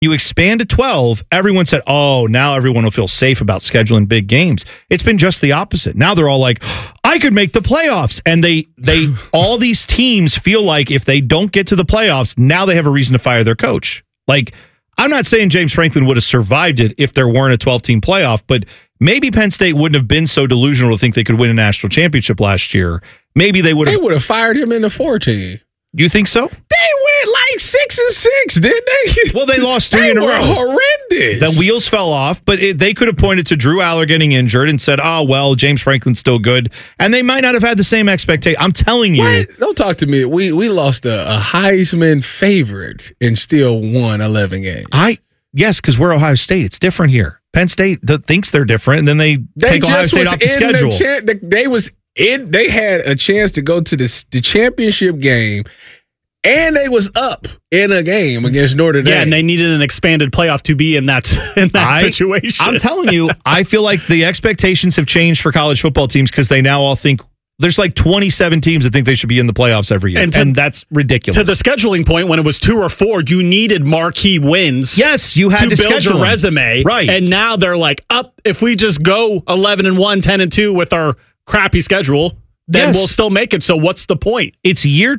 You expand to 12, everyone said, oh, now everyone will feel safe about scheduling big games. It's been just the opposite. Now they're all like, I could make the playoffs. And they all these teams feel like if they don't get to the playoffs, now they have a reason to fire their coach. Like, I'm not saying James Franklin would have survived it if there weren't a 12-team playoff, but maybe Penn State wouldn't have been so delusional to think they could win a national championship last year. Maybe they would have. They would have fired him in the 14. You think so? They went like 6-6, didn't they? Well, they lost 3 in a row. They were horrendous. The wheels fell off, but they could have pointed to Drew Aller getting injured and said, oh, well, James Franklin's still good. And they might not have had the same expectation. I'm telling you. What? Don't talk to me. We lost a Heisman favorite and still won 11 games. Yes, because we're Ohio State. It's different here. Penn State thinks they're different, and then they take Ohio State off the schedule. They had a chance to go to the championship game, and they was up in a game against Notre Dame. Yeah, and they needed an expanded playoff to be in that situation. I'm telling you, I feel like the expectations have changed for college football teams because they now all think there's like 27 teams that think they should be in the playoffs every year, and that's ridiculous. To the scheduling point, when it was 2 or 4, you needed marquee wins. Yes, you had to build your resume, right? And now they're like, if we just go 11-1, 10-2 with our crappy schedule, then we'll still make it. So what's the point? It's year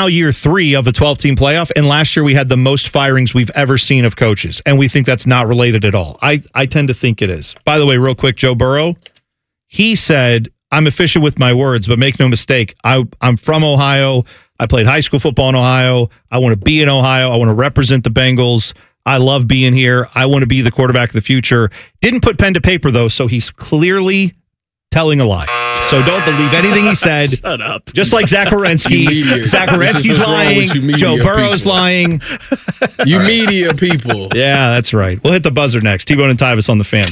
3 of a 12-team playoff, and last year we had the most firings we've ever seen of coaches, and we think that's not related at all. I tend to think it is. By the way, real quick, Joe Burrow, he said, I'm efficient with my words, but make no mistake, I'm from Ohio. I played high school football in Ohio. I want to be in Ohio. I want to represent the Bengals. I love being here. I want to be the quarterback of the future. Didn't put pen to paper, though, so he's clearly telling a lie. So don't believe anything he said. Shut up. Just like Zach Wierenski. Zach Wierenski's lying. Joe Burrow's lying. You media people. Yeah, that's right. We'll hit the buzzer next. T-Bone and Tyvis on the Fan.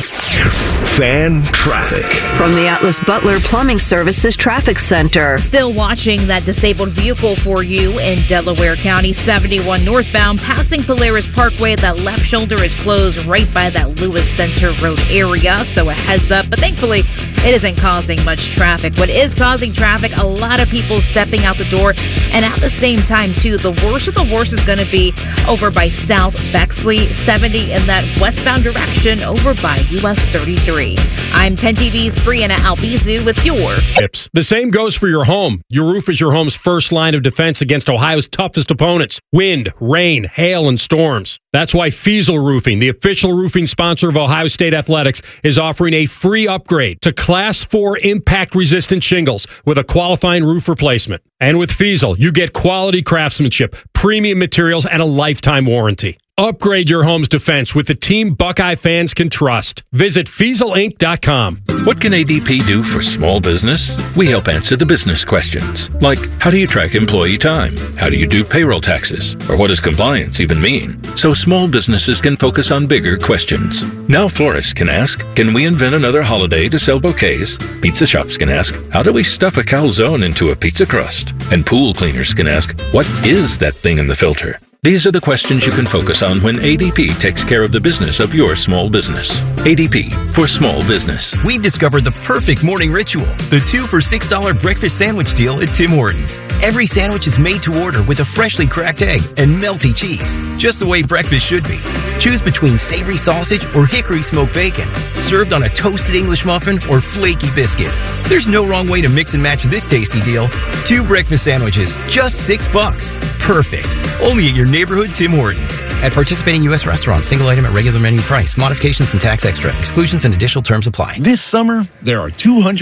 Fan traffic. From the Atlas Butler Plumbing Services Traffic Center. Still watching that disabled vehicle for you in Delaware County, 71 northbound, passing Polaris Parkway. That left shoulder is closed right by that Lewis Center Road area, so a heads up. But thankfully, it isn't causing much traffic. What is causing traffic, a lot of people stepping out the door. And at the same time, too, the worst of the worst is going to be over by South Bexley, 70 in that westbound direction over by US 33. I'm 10 TV's Brianna Albizu with your tips. The same goes for your home. Your roof is your home's first line of defense against Ohio's toughest opponents: wind, rain, hail, and storms. That's why Fiesel Roofing, the official roofing sponsor of Ohio State Athletics, is offering a free upgrade to Class 4 impact-resistant shingles with a qualifying roof replacement. And with Fiesel, you get quality craftsmanship, premium materials, and a lifetime warranty. Upgrade your home's defense with the team Buckeye fans can trust. Visit FieselInc.com. What can ADP do for small business? We help answer the business questions, like how do you track employee time? How do you do payroll taxes? Or what does compliance even mean? So small businesses can focus on bigger questions. Now florists can ask, can we invent another holiday to sell bouquets? Pizza shops can ask, how do we stuff a calzone into a pizza crust? And pool cleaners can ask, what is that thing in the filter? These are the questions you can focus on when ADP takes care of the business of your small business. ADP for small business. We've discovered the perfect morning ritual, the 2 for $6 breakfast sandwich deal at Tim Hortons. Every sandwich is made to order with a freshly cracked egg and melty cheese, just the way breakfast should be. Choose between savory sausage or hickory smoked bacon, served on a toasted English muffin or flaky biscuit. There's no wrong way to mix and match this tasty deal. 2 breakfast sandwiches, just $6. Perfect. Only at your neighborhood Tim Hortons. At participating U.S. restaurants, single item at regular menu price. Modifications and tax extra. Exclusions and additional terms apply. This summer, there are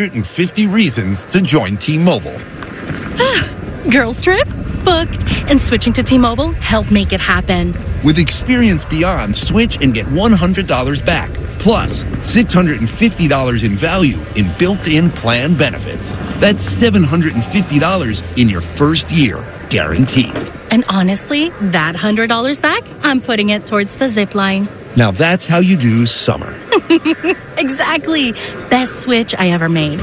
250 reasons to join T-Mobile. Girls trip? Booked. And switching to T-Mobile helped make it happen. With Experience Beyond, switch and get $100 back. Plus, $650 in value in built-in plan benefits. That's $750 in your first year. Guaranteed. And honestly, that $100 back, I'm putting it towards the zip line. Now that's how you do summer. Exactly. Best switch I ever made.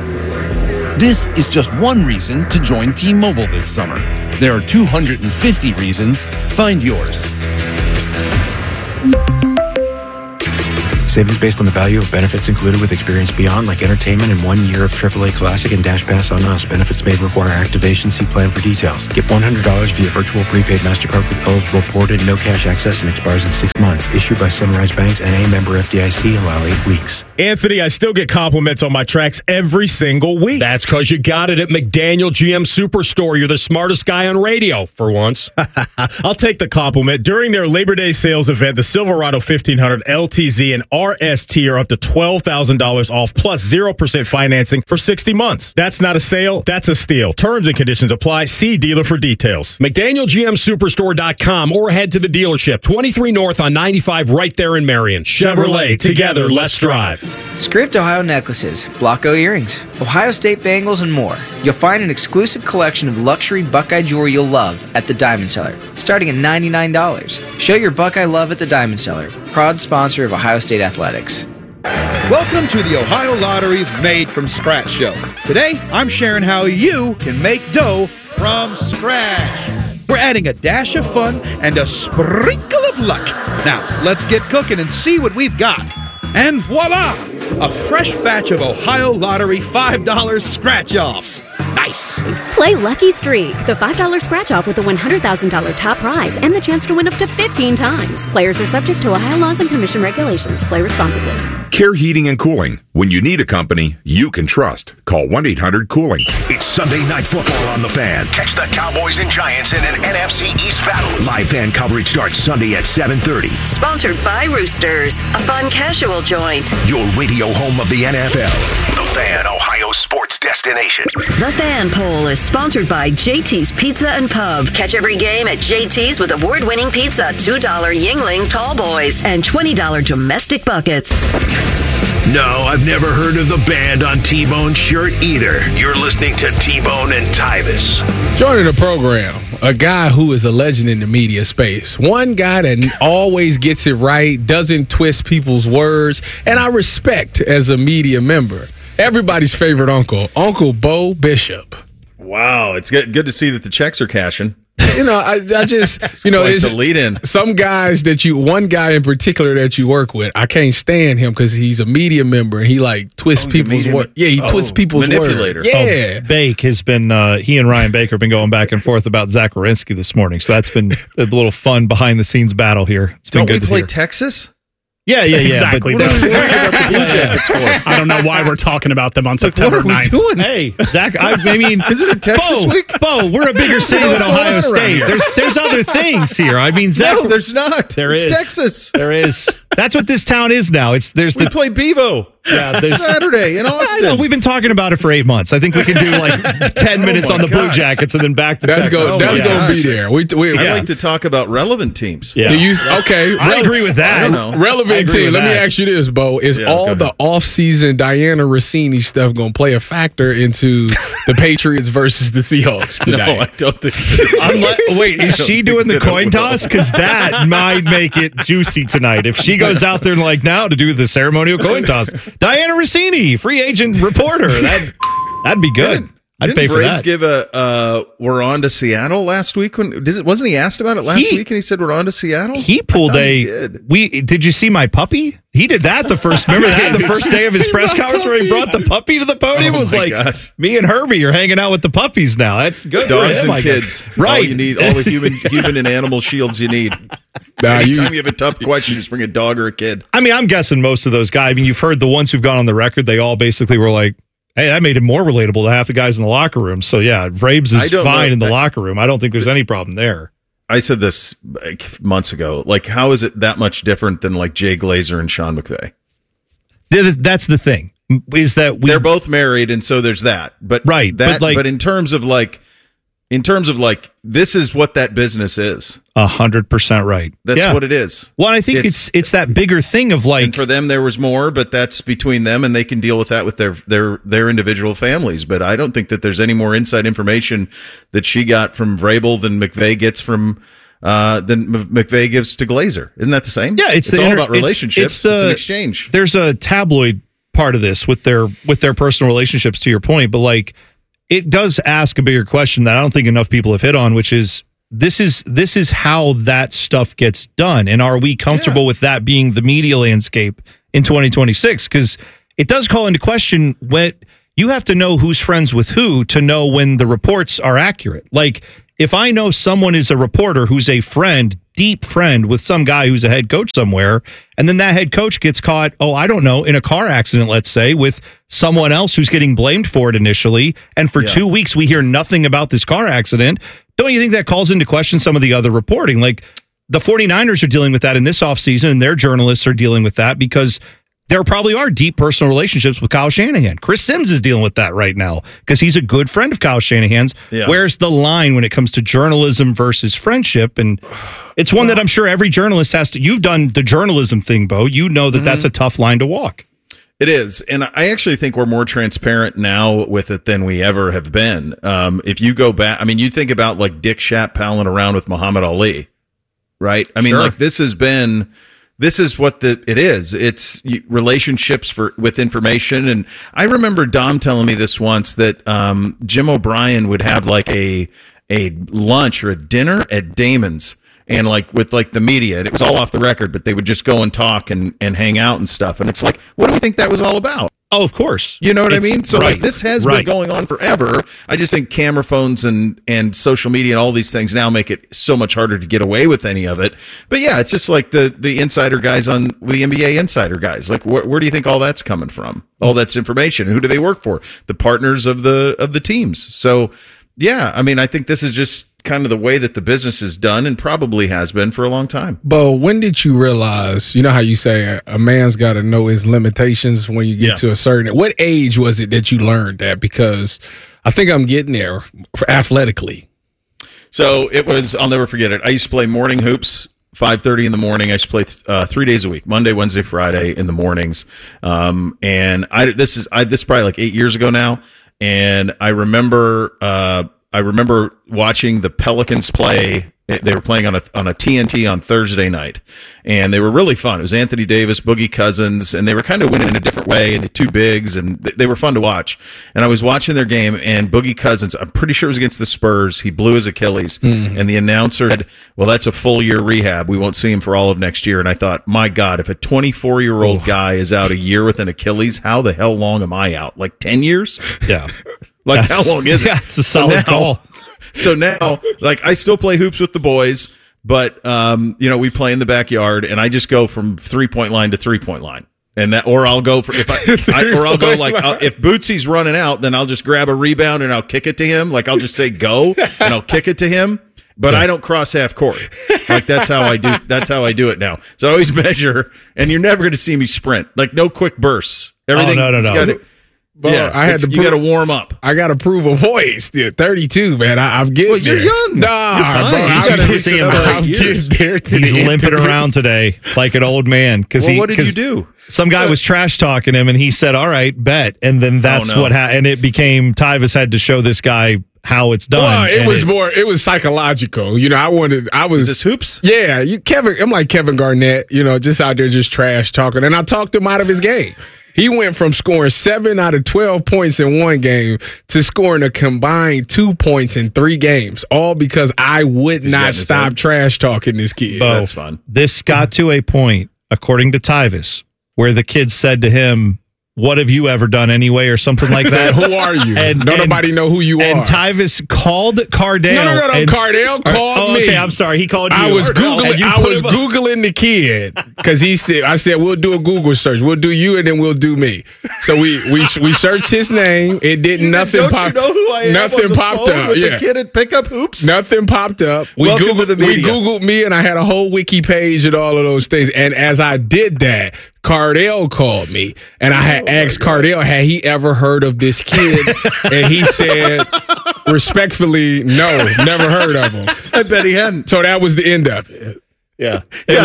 This is just one reason to join T-Mobile this summer. There are 250 reasons. Find yours. Savings based on the value of benefits included with Experience Beyond, like entertainment and 1 year of AAA Classic and Dash Pass on us. Benefits may require activation. See plan for details. Get $100 via virtual prepaid MasterCard with eligible port and no cash access and expires in 6 months. Issued by Sunrise Banks and a member FDIC. Allow 8 weeks. Anthony, I still get compliments on my tracks every single week. That's because you got it at McDaniel GM Superstore. You're the smartest guy on radio for once. I'll take the compliment. During their Labor Day sales event, the Silverado 1500 LTZ and RST are up to $12,000 off plus 0% financing for 60 months. That's not a sale, that's a steal. Terms and conditions apply. See dealer for details. McDanielGMSuperstore.com or head to the dealership. 23 North on 95 right there in Marion. Chevrolet, together, let's drive. Scraped Ohio necklaces, Blocko earrings, Ohio State bangles, and more. You'll find an exclusive collection of luxury Buckeye jewelry you'll love at the Diamond Cellar, starting at $99. Show your Buckeye love at the Diamond Cellar, proud sponsor of Ohio State Athletics. Welcome to the Ohio Lottery's Made from Scratch show. Today, I'm sharing how you can make dough from scratch. We're adding a dash of fun and a sprinkle of luck. Now, let's get cooking and see what we've got. And voila! A fresh batch of Ohio Lottery $5 scratch-offs. Nice! Play Lucky Streak, the $5 scratch-off with a $100,000 top prize and the chance to win up to 15 times. Players are subject to Ohio laws and commission regulations. Play responsibly. Care Heating and Cooling. When you need a company you can trust, call 1-800-COOLING. It's Sunday Night Football on The Fan. Catch the Cowboys and Giants in an NFC East battle. Live fan coverage starts Sunday at 7:30. Sponsored by Roosters, a fun casual joint. Your radio home of the NFL. The Fan, Ohio sports destination. The Fan Poll is sponsored by JT's Pizza and Pub. Catch every game at JT's with award-winning pizza, $2 Yingling Tall Boys, and $20 domestic buckets. No, I've never heard of the band on T-Bone's shirt either. You're listening to T-Bone and Tyvis. Joining the program, a guy who is a legend in the media space. One guy that always gets it right, doesn't twist people's words, and I respect as a media member. Everybody's favorite uncle, Uncle Bo Bishop. Wow, it's good to see that the checks are cashing. You know, I just, you know, it's the lead in. Some guys one guy in particular that you work with, I can't stand him because he's a media member and he like twists people's words. Yeah, he twists people's manipulator. words. Yeah. Bake has been, he and Ryan Baker have been going back and forth about Zach Werenski this morning. So that's been a little fun behind the scenes battle here. It's been Don't good we play to hear. Texas? Yeah. Exactly. What are we worried about the Blue Jackets for? I don't know why we're talking about them on September 9th. What are we doing? Hey, Zach, I mean, isn't it Texas week? Bo, we're a bigger city than Ohio State. There's other things here. I mean, Zach. No, there's not. It's Texas. There is. That's what this town is now. We play Bevo. Yeah, Saturday in Austin. I know, we've been talking about it for 8 months. I think we can do like 10 minutes on the Blue Jackets and then back to Texas. That's going to be there. I like to talk about relevant teams. Yeah. I agree with that. I don't know. Relevant team. Let me ask you this, Bo. Is all the off-season Diana Rossini stuff going to play a factor into the Patriots versus the Seahawks today? No, I don't think so. Wait, is she doing the coin toss? Because that might make it juicy tonight. If she goes out there and now to do the ceremonial coin toss. Diana Rossini, free agent reporter. That'd be good. I'd pay for Braves that. give we're on to Seattle last week? Wasn't he asked about it last week and he said we're on to Seattle? He pulled did you see my puppy? He did that the first day of his press conference where he brought the puppy to the podium. It was like, gosh. Me and Herbie are hanging out with the puppies now. That's good. Dogs for him, and kids. Right. All you need, all the human and animal shields you need. Anytime you have a tough question, just bring a dog or a kid. I mean, I'm guessing most of those guys, I mean, you've heard the ones who've gone on the record, they all basically were like, hey, that made it more relatable to half the guys in the locker room. So, yeah, Vrabes is fine in the locker room. I don't think there's any problem there. I said this months ago. How is it that much different than Jay Glazer and Sean McVay? That's the thing. Is that they're both married, and so there's that. But right, but in terms of this is what that business is. 100% right. That's what it is. Well, I think it's that bigger thing of and for them there was more, but that's between them, and they can deal with that with their individual families. But I don't think that there's any more inside information that she got from Vrabel than McVay gets from than McVay gives to Glazer. Isn't that the same? Yeah, it's all about relationships. It's an exchange. There's a tabloid part of this with their personal relationships, to your point, but it does ask a bigger question that I don't think enough people have hit on, which is this is how that stuff gets done, and are we comfortable with that being the media landscape in 2026, because it does call into question when you have to know who's friends with who to know when the reports are accurate. Like, if I know someone is a reporter who's a friend, deep friend with some guy who's a head coach somewhere, and then that head coach gets caught, I don't know, in a car accident, let's say, with someone else who's getting blamed for it initially, and for 2 weeks we hear nothing about this car accident, don't you think that calls into question some of the other reporting? Like, the 49ers are dealing with that in this offseason, and their journalists are dealing with that because there probably are deep personal relationships with Kyle Shanahan. Chris Sims is dealing with that right now because he's a good friend of Kyle Shanahan's. Yeah. Where's the line when it comes to journalism versus friendship? And it's one that I'm sure every journalist has to. You've done the journalism thing, Bo. You know that that's a tough line to walk. It is. And I actually think we're more transparent now with it than we ever have been. If you go back, I mean, you think about like Dick Schaap palling around with Muhammad Ali, right? I mean, like this is what it is. It's relationships with information. And I remember Dom telling me this once that Jim O'Brien would have like a lunch or a dinner at Damon's and like with like the media. And it was all off the record, but they would just go and talk and hang out and stuff. And it's like, what do you think that was all about? Oh, of course. You know what I mean? So like this has been going on forever. I just think camera phones and social media and all these things now make it so much harder to get away with any of it. But yeah, it's just like the insider guys on the NBA insider guys. Like where do you think all that's coming from? All that's information. Who do they work for? The partners of the teams. So yeah, I mean, I think this is just kind of the way that the business is done and probably has been for a long time. Bo, when did you realize, you know how you say a man's got to know his limitations when you get to a certain, what age was it that you learned that? Because I think I'm getting there athletically. So it was, I'll never forget it. I used to play morning hoops, 5:30 in the morning. I used to play 3 days a week, Monday, Wednesday, Friday in the mornings. And this is probably like 8 years ago now. And I remember watching the Pelicans play. They were playing on a TNT on Thursday night, and they were really fun. It was Anthony Davis, Boogie Cousins, and they were kind of winning in a different way. The two bigs, and they were fun to watch. And I was watching their game, and Boogie Cousins, I'm pretty sure it was against the Spurs. He blew his Achilles, and the announcer said, "Well, that's a full year rehab. We won't see him for all of next year." And I thought, my God, if a 24-year-old guy is out a year with an Achilles, how the hell long am I out? Like 10 years? Yeah. Like how long is it? Yeah, it's a solid call. So now, like, I still play hoops with the boys, but we play in the backyard, and I just go from 3-point line to 3-point line, and that, or I'll go for if Bootsy's running out, then I'll just grab a rebound and I'll kick it to him. Like I'll just say go, and I'll kick it to him, but I don't cross half court. Like that's how I do. That's how I do it now. So I always measure, and you're never going to see me sprint. Like no quick bursts. Everything. Oh, no. But yeah, you got to warm up. I got to prove a voice. 32, man. I'm getting well, you're there. Young. Nah, bro. I'm getting there. He's limping around today like an old man. What did you do? Some guy was trash talking him, and he said, "All right, bet." And then that's what happened. And it became Tyvis had to show this guy how it's done. Well, it was psychological. You know, Is this hoops? Yeah, I'm like Kevin Garnett. You know, just out there just trash talking, and I talked him out of his game. He went from scoring 7 out of 12 points in one game to scoring a combined 2 points in 3 games, all because I would not stop trash talking this kid. Bo, that's fun. This got to a point, according to Tyvis, where the kid said to him, "What have you ever done anyway?" or something like that. Who are you? Nobody know who you are. And Tyvis called Cardale. No. Cardale called me. Okay, I'm sorry. He called you. I was Googling the kid because I said, we'll do a Google search. We'll do you and then we'll do me. So we searched his name. It didn't. Nothing popped. Don't you know who I am? Nothing popped up. With the kid at Pickup Hoops. Nothing popped up. We Googled me, and I had a whole wiki page and all of those things. And as I did that, Cardale called me, and I had asked Cardale, had he ever heard of this kid? And he said, respectfully, no, never heard of him. I bet he hadn't. So that was the end of it. Yeah.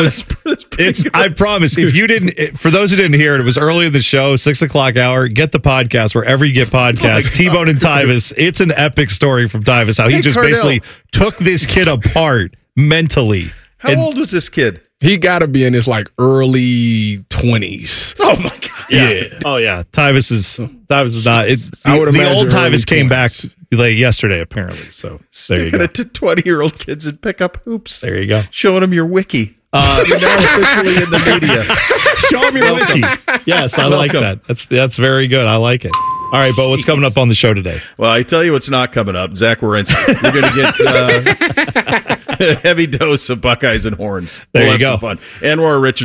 I promise, if you didn't, for those who didn't hear it, it was early in the show, 6:00 hour. Get the podcast wherever you get podcasts. T-Bone and Tyvis. It's an epic story from Tyvis, how he just Cardale basically took this kid apart mentally. How old was this kid? He got to be in his like early 20s. Oh my God! Yeah. Oh yeah. Tyvis is not. It's I would the imagine old Tyvis came 20s. back like yesterday apparently. So there you go. To 20-year-old kids at Pickup Hoops. There you go. Showing them your wiki. You're now officially in the media. Show me your wiki. Yes, I like that. That's very good. I like it. All right, but what's coming up on the show today? Well, I tell you what's not coming up. Zach Wierenski. You're going to get a heavy dose of Buckeyes and Horns. There we'll you have go. some fun. Anwar Richardson.